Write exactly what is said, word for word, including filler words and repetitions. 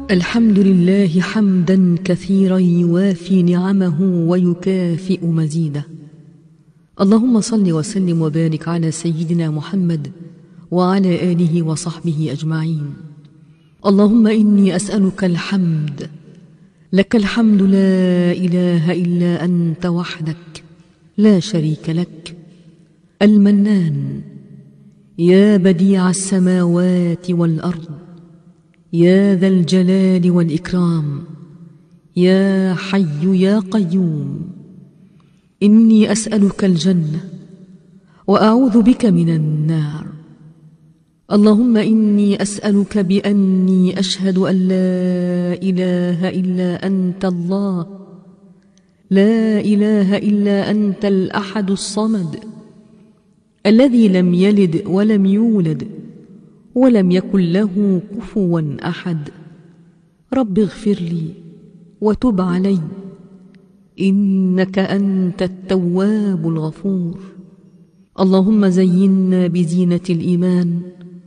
الحمد لله حمدا كثيرا يوافي نعمه ويكافئ مزيده. اللهم صل وسلم وبارك على سيدنا محمد وعلى آله وصحبه أجمعين. اللهم إني أسألك الحمد، لك الحمد لا إله إلا أنت وحدك لا شريك لك، المنان، يا بديع السماوات والأرض، يا ذا الجلال والإكرام، يا حي يا قيوم. إني أسألك الجنة وأعوذ بك من النار. اللهم إني أسألك بأني أشهد أن لا إله إلا أنت الله، لا إله إلا أنت الأحد الصمد الذي لم يلد ولم يولد ولم يكن له كفوا أحد. رب اغفر لي وتب علي، إنك أنت التواب الغفور. اللهم زينا بزينة الإيمان